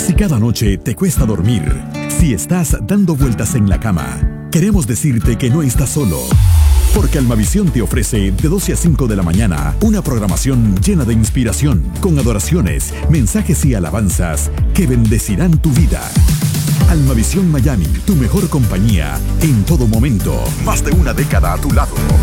Si cada noche te cuesta dormir, si estás dando vueltas en la cama, queremos decirte que no estás solo. Porque Almavisión te ofrece de 12 a 5 de la mañana una programación llena de inspiración, con adoraciones, mensajes y alabanzas que bendecirán tu vida. Almavisión Miami, tu mejor compañía en todo momento. Más de una década a tu lado.